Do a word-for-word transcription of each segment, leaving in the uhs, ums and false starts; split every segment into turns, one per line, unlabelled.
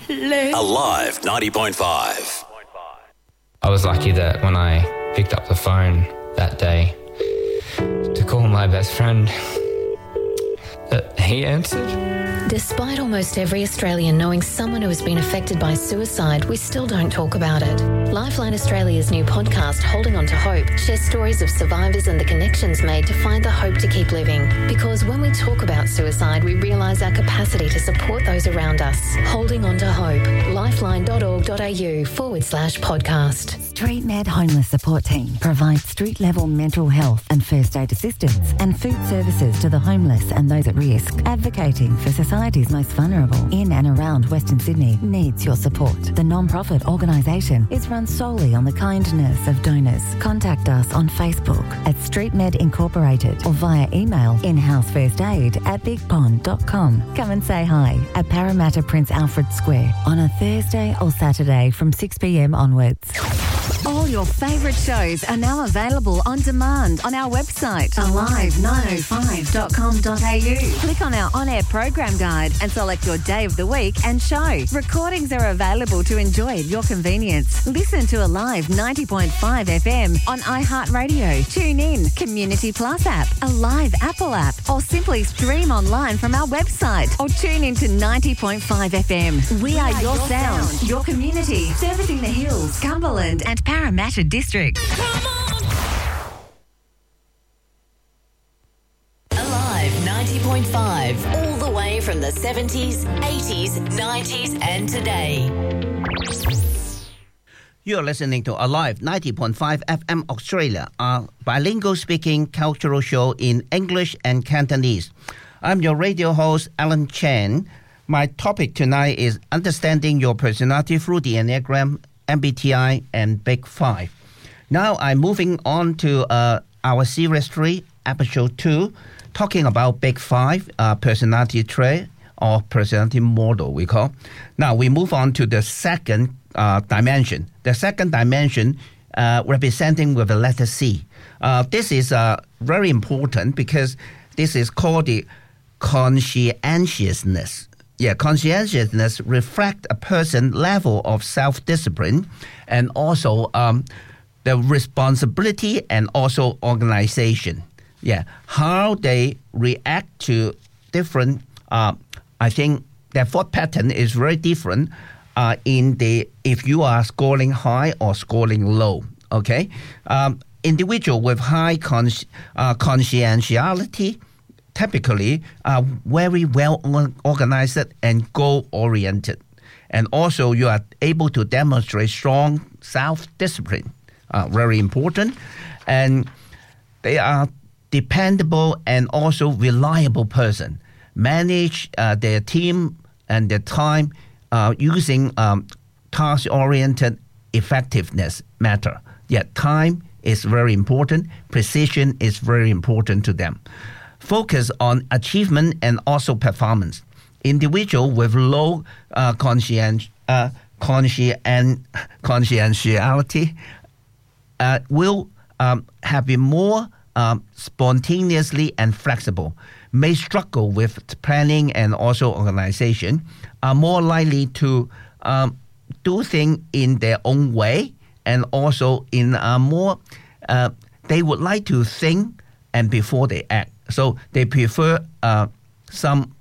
Alive ninety point five.
I was lucky that when I picked up the phone that day to call my best friend, that he answered.
Despite almost every Australian knowing someone who has been affected by suicide, we still don't talk about it. Lifeline Australia's new podcast, Holding On to Hope, shares stories of survivors and the connections made to find the hope to keep living. Because when we talk about suicide, we realise our capacity to support those around us. Holding On to Hope. lifeline.org.au forward slash podcast.
Street Med Homeless Support Team provides street-level mental health and first aid assistance and food services to the homeless and those at risk. Advocating for society's most vulnerable in and around Western Sydney needs your support. The non-profit organisation is run solely on the kindness of donors. Contact us on Facebook at Street Med Incorporated or via email inhousefirstaid at big pond dot com. Come and say hi at Parramatta Prince Alfred Square on a Thursday or Saturday from six p.m. onwards. All your favourite shows are now available on demand on our website, alive nine oh five dot com dot a u. Click on our on-air program guide and select your day of the week and show. Recordings are available to enjoy at your convenience. Listen to Alive ninety point five F M on iHeartRadio. Tune in, Community Plus app, Alive Apple app, or simply stream online from our website or tune into ninety point five F M. We are your sound, your community, servicing the Hills, Cumberland and Parramatta districts.
Alive ninety point five, all the way from the seventies, eighties, nineties and today.
You're listening to Alive ninety point five F M Australia, a bilingual speaking cultural show in English and Cantonese. I'm your radio host, Alan Chen. My topic tonight is understanding your personality through the Enneagram, M B T I, and Big Five. Now I'm moving on to uh, our Series three, Episode two, talking about Big Five, uh, personality trait or personality model, we call. Now we move on to the second uh, dimension. The second dimension uh, representing with the letter C. Uh, this is uh, very important because this is called the conscientiousness. Yeah, conscientiousness reflects a person's level of self-discipline and also um, the responsibility and also organization. Yeah, how they react to different, uh, I think their thought pattern is very different uh, in the, if you are scoring high or scoring low, okay? Um, individual with high consci- uh, conscientiality typically are very well organized and goal-oriented. And also you are able to demonstrate strong self-discipline, uh, very important. And they are dependable and also reliable person. Manage uh, their team and their time uh, using um, task-oriented effectiveness matter. Yet time is very important. Precision is very important to them. Focus on achievement and also performance. Individual with low uh, conscient, uh, conscient, conscientiality uh, will um, have been more um, spontaneously and flexible, may struggle with planning and also organization, are more likely to um, do things in their own way, and also in a more, uh, they would like to think and before they act. So they prefer uh, some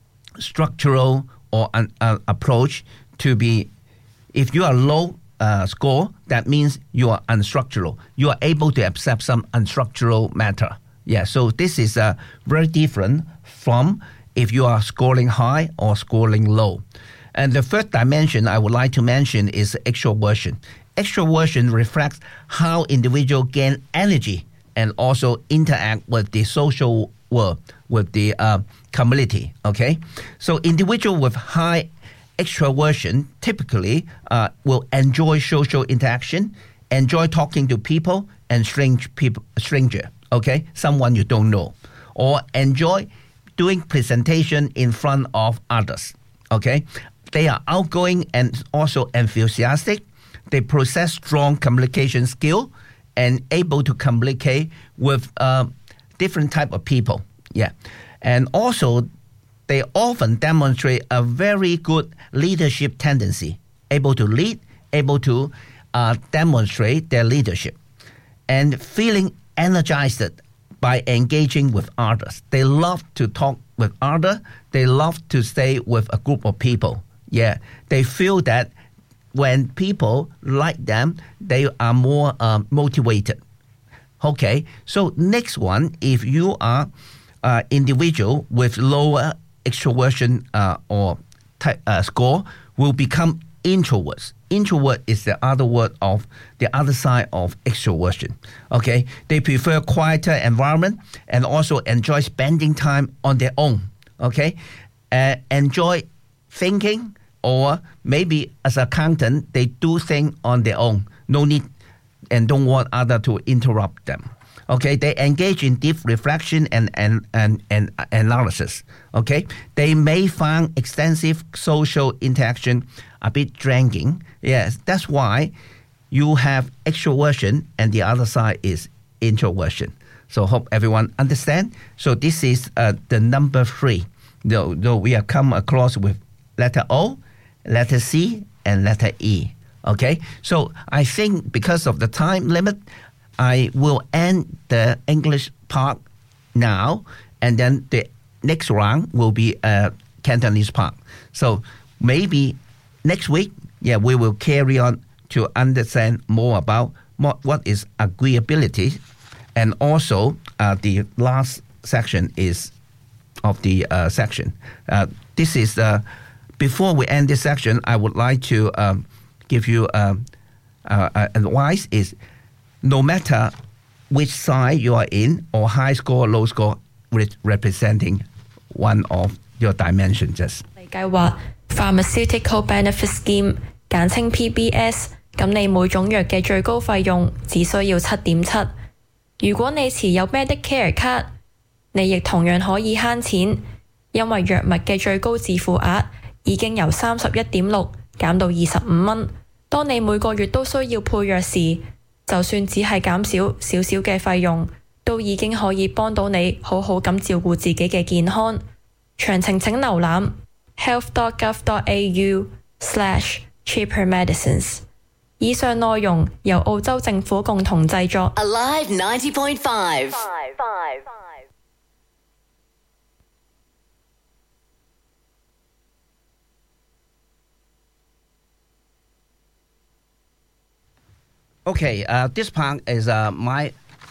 structural or an uh, approach to be, if you are low uh, score, that means you are unstructural. You are able to accept some unstructural matter. Yeah, so this is uh, very different from if you are scoring high or scoring low. And the third dimension I would like to mention is extroversion. Extroversion reflects how individuals gain energy and also interact with the social world, with the uh, community, okay? So individuals with high extroversion typically uh, will enjoy social interaction, enjoy talking to people and strange people, stranger, okay? Someone you don't know. Or enjoy doing presentation in front of others, okay? They are outgoing and also enthusiastic. They possess strong communication skill and able to communicate with uh, different type of people. Yeah. And also, they they often demonstrate a very good leadership tendency, able to lead, able to uh, demonstrate their leadership, and feeling energized by engaging with others. They love to talk with others. They love to stay with a group of people. Yeah, they feel that when people like them, they are more um, motivated. Okay, so next one, if you are uh, individual with lower extroversion uh, or type, uh, score, will become introverts. Introvert is the other word of the other side of extroversion. Okay, they prefer quieter environment and also enjoy spending time on their own. Okay, uh, enjoy thinking, or maybe as an accountant, they do things on their own. No need and don't want others to interrupt them. Okay, they engage in deep reflection and, and, and, and analysis. Okay, they may find extensive social interaction a bit draining. Yes, that's why you have extroversion and the other side is introversion. So hope everyone understand. So this is uh, the number three. Though, though we have come across with letter O, letter C, and letter E. Okay, so I think because of the time limit, I will end the English part now, and then the next round will be a Cantonese part. So maybe next week, yeah, we will carry on to understand more about what, what is agreeability, and also uh, the last section is of the uh, section. Uh, this is uh, before we end this section, I would like to um, give you um, uh, uh, advice is no matter which side you are in, or high score, low score, re- representing one of your dimensions. Just
計劃 Pharmaceutical Benefit Scheme 簡稱 P B S， 咁你每種藥嘅最高費用只需要 七點七。 如果你持有 Medicare 卡，你亦同樣可以慳錢，因為藥物嘅最高自付額已經由 三十一點六 減到二十五蚊。當你每個月都需要配藥時，就算只係減少少少嘅費用，都已經可以幫到你好好咁照顧自己嘅健康。詳情請瀏覽 health dot gov dot a u slash cheaper medicines。以上內容由澳洲政府共同製作。
Alive ninety point five。
Okay, uh, this part is uh, my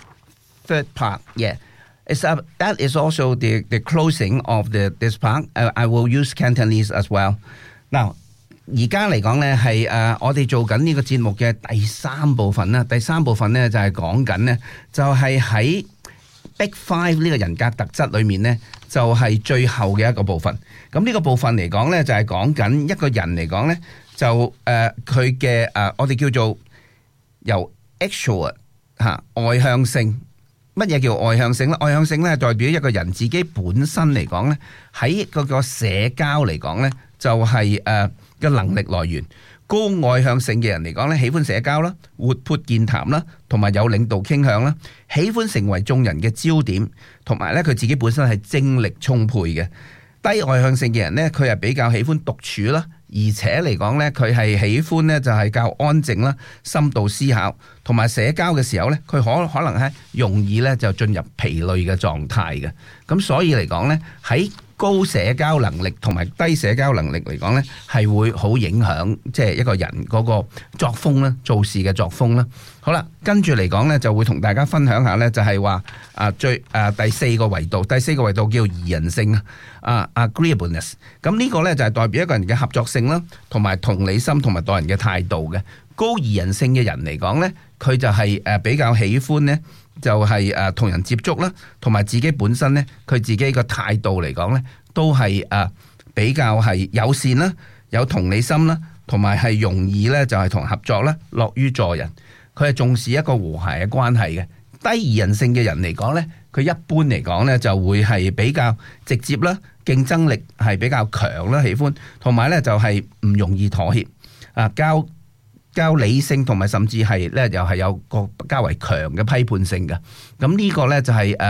third part. Yeah, it's uh, that is also the, the closing of the this part. Uh, I will use Cantonese as well. Now, 而家嚟講咧係誒我哋做緊呢個節目嘅第三部分啦。第三部分咧就係講緊咧就係喺 Big Five 呢個人格特質裏面咧就係最後嘅一個部分。咁呢個部分嚟講咧就係講緊一個人嚟講咧就誒佢嘅誒我哋叫做由 extrovert 嚇外向性。乜嘢叫外向性咧？外向性咧代表一個人自己本身嚟講咧喺嗰個社交嚟講咧就係誒嘅能力來源。高外向性嘅人嚟講咧喜歡社交啦，活潑健談啦，同埋有領導傾向啦，喜歡成為眾人嘅焦點，同埋咧佢自己本身係精力充沛嘅。低外向性嘅人咧佢係比較喜歡獨處啦。而且嚟講咧，佢係喜歡咧就係較安靜啦、深度思考，同埋社交嘅時候咧，佢可可能係容易咧就進入疲累嘅狀態嘅。咁所以嚟講咧，喺高社交能力同埋低社交能力嚟講咧，係會好影響即係一個人嗰個作風啦、做事嘅作風啦。好啦，跟住嚟講咧，就會同大家分享下咧，就係話啊最啊第四個維度，第四個維度叫宜人性啊。啊 agreeableness， 咁呢個咧就係代表一個人嘅合作性啦，同埋同理心同埋待人嘅態度嘅。高宜人性嘅人嚟講咧，佢就係誒比較喜歡咧，就係誒同人接觸啦，同埋自己本身咧，佢自己個態度嚟講咧，都係誒比較係友善啦，有同理心啦，同埋係容易咧就係同合作啦，樂於助人。佢係重視一個和諧嘅關係嘅。低宜人性嘅人嚟講咧，佢一般嚟講咧就會係比較直接啦，競爭力係比較強啦，喜歡同埋咧就係唔容易妥協啊，較較理性同埋甚至係咧又係有個較為強嘅批判性嘅。咁呢個咧就係誒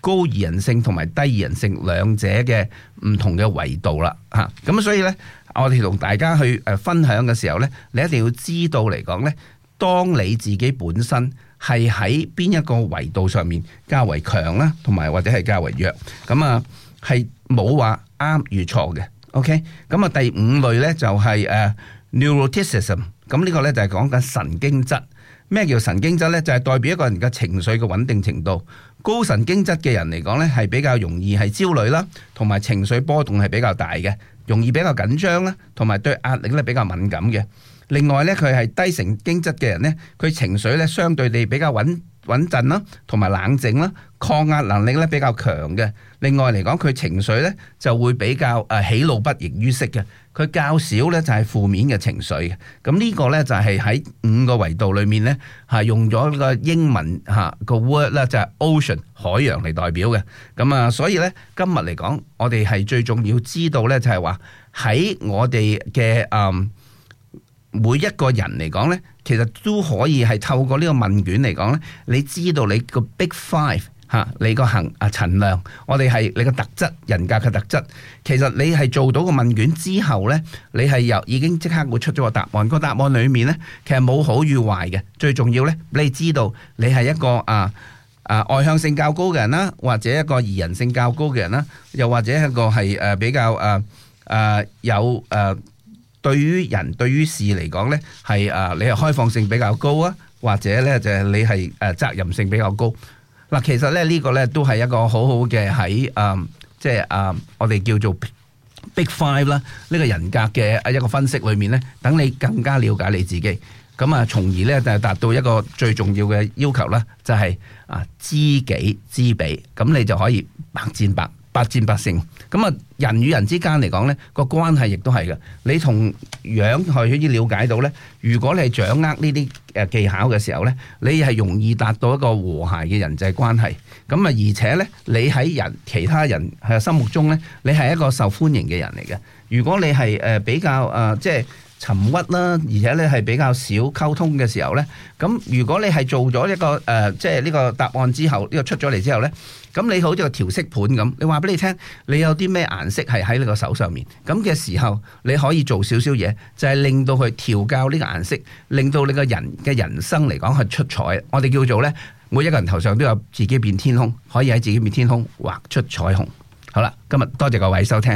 高易人性同埋低易人性兩者嘅唔同嘅維度啦嚇。咁所以咧，我哋同大家去誒分享嘅時候咧，你一定要知道嚟講咧，當你自己本身係喺邊一個維度上面較為強啦，同埋或者係較為弱，咁啊係冇話啱與錯嘅。OK， 咁啊第五類咧就係誒 neuroticism， 咁呢個咧就係講緊神經質。咩叫神經質咧？就係代表一個人嘅情緒嘅穩定程度。高神經質嘅人嚟講咧，係比較容易係焦慮啦，同埋情緒波動係比較大嘅，容易比較緊張啦，同埋對壓力咧比較敏感嘅。另外咧，佢係低神經質嘅人咧，佢情緒咧相對地比較穩穩陣啦，同埋冷靜啦，抗壓能力咧比較強嘅。另外嚟講，佢情緒咧就會比較誒喜怒不形於色嘅，佢較少咧就係負面嘅情緒嘅。咁呢個咧就係喺五個維度裏面咧係用咗個英文嚇個 word 咧就係 ocean 海洋嚟代表嘅。咁啊，所以咧今日嚟講，我哋係最重要知道咧就係話喺我哋嘅誒每一個人嚟講咧，其實都可以係透過呢個問卷嚟講咧，你知道你個 Big Five 嚇，你個行啊陳量，我哋係你個特質人格嘅特質。其實你係做到個問卷之後咧，你係又已經即刻會出咗個答案。個答案裡面咧，其實冇好與壞嘅，最重要咧，你知道你係一個啊啊外向性較高嘅人啦，或者一個宜人性較高嘅人啦，又或者一個係誒比較誒誒有誒。對於人對於事嚟講呢，係誒你係開放性比較高啊，或者呢就係你係誒責任性比較高。嗱，其實咧呢個呢都係一個好好嘅喺誒即係誒我哋叫做 Big Five 啦，呢個人格嘅一個分析裏面呢，等你更加了解你自己，咁啊從而呢就達到一個最重要嘅要求啦，就係啊知己知彼，咁你就可以百戰百百戰百勝。咁啊，人與人之間嚟講呢個關係亦都係嘅。你同樣可以了解到呢，如果你係掌握呢啲誒技巧嘅時候呢，你係容易達到一個和諧嘅人際關係。咁啊，而且呢，你喺人其他人係心目中呢，你係一個受歡迎嘅人嚟嘅。如果你係誒比較誒即係沉鬱啦，而且咧係比較少溝通嘅時候咧，咁如果你係做咗一個誒，即係呢個答案之後，呢、呢個出咗嚟之後咧，咁你好似個調色盤咁，你話俾你聽，你有啲咩顏色係喺你個手上面，咁嘅時候你可以做少少嘢，就係、是、令到佢調校呢個顏色，令到你個人嘅人生嚟講係出彩。我哋叫做咧，每一個人頭上都有自己片天空，可以喺自己片天空畫出彩虹。好啦，今日多謝各位收聽。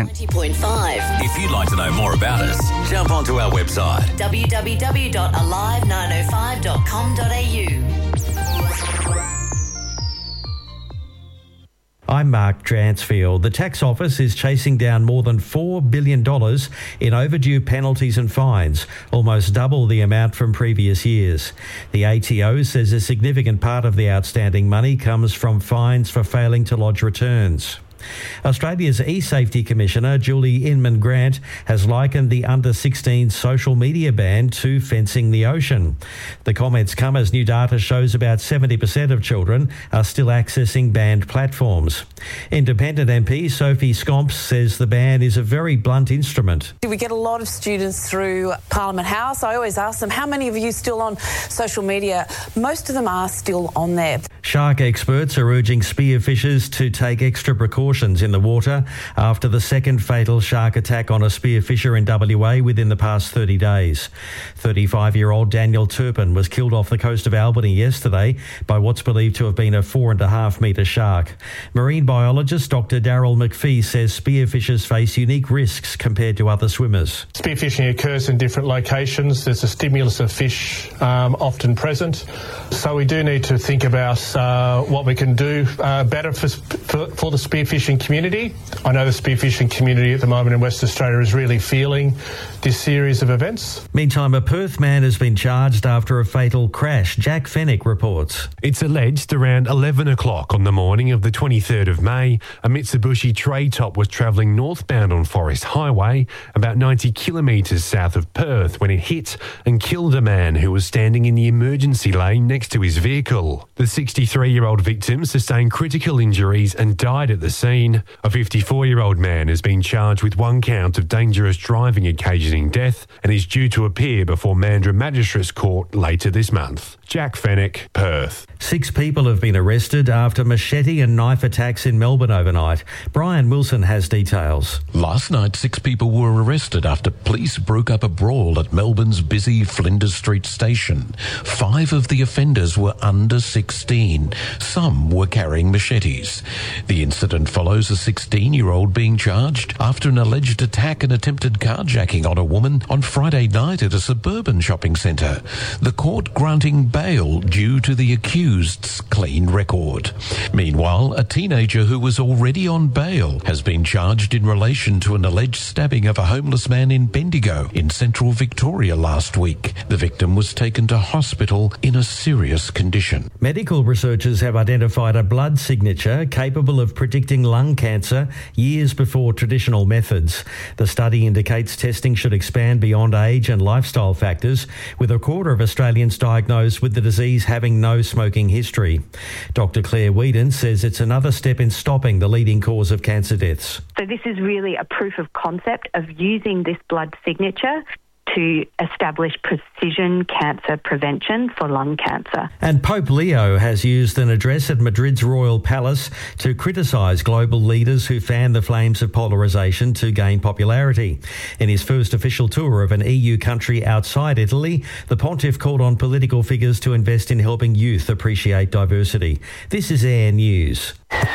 If you'd like to know more about us, jump onto our website
w w w dot alive nine oh five dot com dot a u.
I'm Mark Dransfield. The tax office is chasing down more than four billion dollars in overdue penalties and fines, almost double the amount from previous years. The A T O says a significant part of the outstanding money comes from fines for failing to lodge returns. Australia's eSafety Commissioner, Julie Inman Grant, has likened the under sixteen social media ban to fencing the ocean. The comments come as new data shows about seventy percent of children are still accessing banned platforms. Independent M P Sophie Scomps says the ban is a very blunt instrument.
We get a lot of students through Parliament House. I always ask them, how many of you still on social media? Most of them are still on there.
Shark experts are urging spearfishers to take extra precautions in the water after the second fatal shark attack on a spearfisher in W A within the past thirty days. thirty-five-year-old Daniel Turpin was killed off the coast of Albany yesterday by what's believed to have been a four and a half metre shark. Marine biologist Doctor Daryl McPhee says spearfishers face unique risks compared to other swimmers.
Spearfishing occurs in different locations. There's a stimulus of fish um, often present. So we do need to think about uh, what we can do uh, better for, for, for the spearfishing community. I know the spearfishing community at the moment in West Australia is really feeling this series of events.
Meantime, a Perth man has been charged after a fatal crash. Jack Fennick reports.
It's alleged around eleven o'clock on the morning of the twenty-third of May, a Mitsubishi tray top was travelling northbound on Forest Highway, about ninety kilometres south of Perth, when it hit and killed a man who was standing in the emergency lane next to his vehicle. The sixty-three-year-old victim sustained critical injuries and died at the scene. scene. A fifty-four-year-old man has been charged with one count of dangerous driving occasioning death and is due to appear before Mandurah Magistrates Court later this month. Jack Fennick, Perth.
Six people have been arrested after machete and knife attacks in Melbourne overnight. Brian Wilson has details.
Last night, six people were arrested after police broke up a brawl at Melbourne's busy Flinders Street station. Five of the offenders were under sixteen. Some were carrying machetes. The incident follows a sixteen-year-old being charged after an alleged attack and attempted carjacking on a woman on Friday night at a suburban shopping centre. The court granting bail due to the accused's clean record. Meanwhile, a teenager who was already on bail has been charged in relation to an alleged stabbing of a homeless man in Bendigo in central Victoria last week. The victim was taken to hospital in a serious condition.
Medical researchers have identified a blood signature capable of predicting lung cancer years before traditional methods. The study indicates testing should expand beyond age and lifestyle factors, with a quarter of Australians diagnosed with the disease having no smoking history. Doctor Claire Whedon says it's another step in stopping the leading cause of cancer deaths.
So this is really a proof of concept of using this blood signature to establish precision cancer prevention for lung cancer.
And Pope Leo has used an address at Madrid's Royal Palace to criticise global leaders who fan the flames of polarisation to gain popularity. In his first official tour of an E U country outside Italy, the pontiff called on political figures to invest in helping youth appreciate diversity. This is Air News.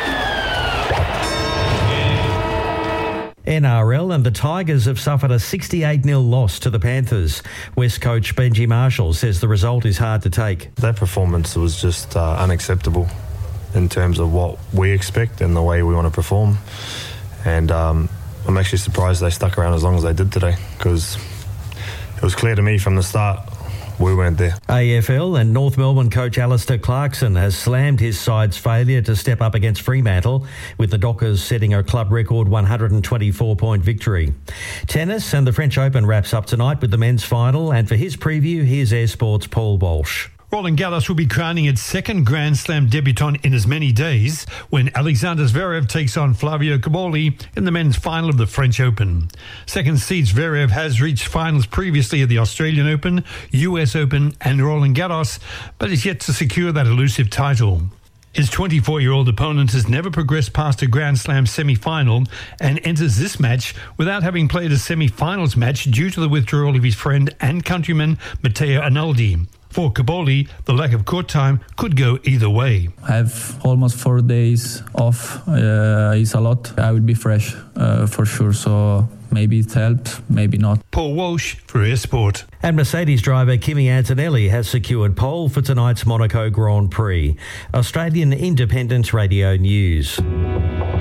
N R L and the Tigers have suffered a sixty-eight nil loss to the Panthers. West coach Benji Marshall says the result is hard to take.
Their performance was just uh, unacceptable in terms of what we expect and the way we want to perform. And um, I'm actually surprised they stuck around as long as they did today, because it was clear to me from the start we weren't there.
A F L and North Melbourne coach Alistair Clarkson has slammed his side's failure to step up against Fremantle, with the Dockers setting a club record one hundred twenty-four point victory. Tennis and the French Open wraps up tonight with the men's final, and for his preview, here's Air Sport's Paul Walsh.
Roland Garros will be crowning its second Grand Slam debutant in as many days when Alexander Zverev takes on Flavio Cobolli in the men's final of the French Open. Second seed Zverev has reached finals previously at the Australian Open, U S Open and Roland Garros, but is yet to secure that elusive title. His twenty-four-year-old opponent has never progressed past a Grand Slam semi-final and enters this match without having played a semi-finals match due to the withdrawal of his friend and countryman Matteo Arnaldi. For Cobolli, the lack of court time could go either way.
I have almost four days off. Uh, it's a lot. I will be fresh uh, for sure. So maybe it helps, maybe not.
Paul Walsh for Air Sport.
And Mercedes driver Kimi Antonelli has secured pole for tonight's Monaco Grand Prix. Australian Independent Radio News.